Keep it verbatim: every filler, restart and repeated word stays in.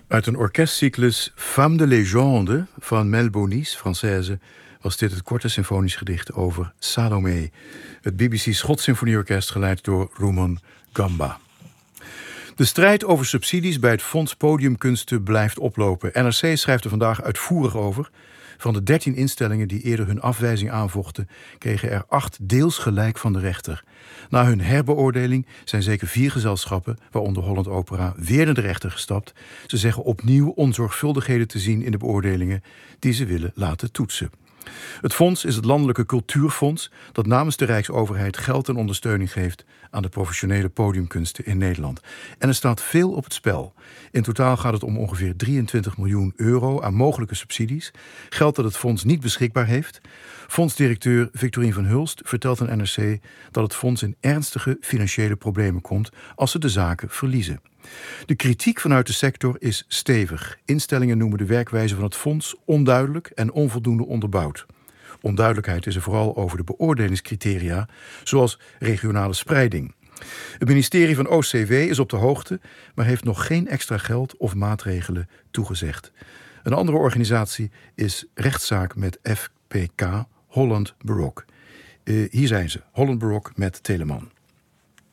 Uit een orkestcyclus Femme de Légende van Mel Bonis, Française, was dit het korte symfonisch gedicht over Salome. Het B B C Schotssymfonieorkest geleid door Rumon Gamba. De strijd over subsidies bij het Fonds Podiumkunsten blijft oplopen. N R C schrijft er vandaag uitvoerig over. Van de dertien instellingen die eerder hun afwijzing aanvochten, kregen er acht deels gelijk van de rechter. Na hun herbeoordeling zijn zeker vier gezelschappen, waaronder Holland Opera, weer naar de rechter gestapt. Ze zeggen opnieuw onzorgvuldigheden te zien in de beoordelingen die ze willen laten toetsen. Het fonds is het Landelijke Cultuurfonds dat namens de Rijksoverheid geld en ondersteuning geeft aan de professionele podiumkunsten in Nederland. En er staat veel op het spel. In totaal gaat het om ongeveer drieëntwintig miljoen euro aan mogelijke subsidies. Geld dat het fonds niet beschikbaar heeft. Fondsdirecteur Victorien van Hulst vertelt aan N R C dat het fonds in ernstige financiële problemen komt als ze de zaken verliezen. De kritiek vanuit de sector is stevig. Instellingen noemen de werkwijze van het fonds onduidelijk en onvoldoende onderbouwd. Onduidelijkheid is er vooral over de beoordelingscriteria, zoals regionale spreiding. Het ministerie van O C W is op de hoogte, maar heeft nog geen extra geld of maatregelen toegezegd. Een andere organisatie is rechtszaak met F P K Holland Baroque. Uh, hier zijn ze, Holland Baroque met Telemann.